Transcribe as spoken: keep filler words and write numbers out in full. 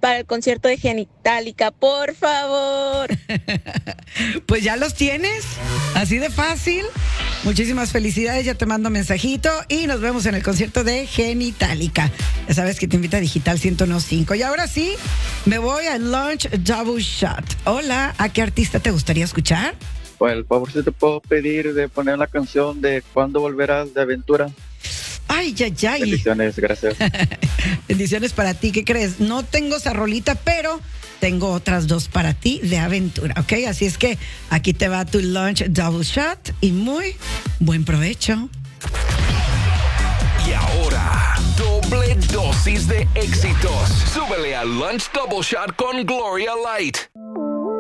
para el concierto de Genitalica, por favor. Pues ya los tienes, así de fácil. Muchísimas felicidades, ya te mando mensajito y nos vemos en el concierto de Genitalica. Ya sabes que te invita a Digital ciento uno punto cinco. Y ahora sí, me voy al Lunch Double Shot. Hola, ¿a qué artista te gustaría escuchar? Pues el favor si te puedo pedir de poner la canción de ¿Cuándo volverás de Aventura? Ay, ya, ya. Bendiciones, gracias. Bendiciones para ti, ¿qué crees? No tengo esa rolita, pero tengo otras dos para ti de aventura, ¿ok? Así es que aquí te va tu Lunch Double Shot y muy buen provecho. Y ahora, doble dosis de éxitos. Súbele al Lunch Double Shot con Gloria Light.